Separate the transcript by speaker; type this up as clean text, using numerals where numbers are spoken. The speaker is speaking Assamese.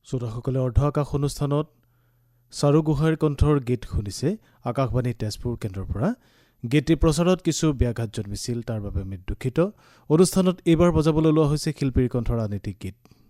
Speaker 1: শ্ৰোতাসকলে অৰ্ধ আকাশ অনুষ্ঠানত চাৰু গোহাঁইৰ কণ্ঠৰ গীত শুনিছে আকাশবাণী তেজপুৰ কেন্দ্ৰৰ পৰা। গীতটি প্ৰচাৰত কিছু ব্যাঘাত জন্মিছিল, তাৰ বাবে আমি দুখিত। অনুষ্ঠানত এইবাৰ বজাবলৈ লোৱা হৈছে শিল্পীৰ কণ্ঠৰ আন এটি গীত।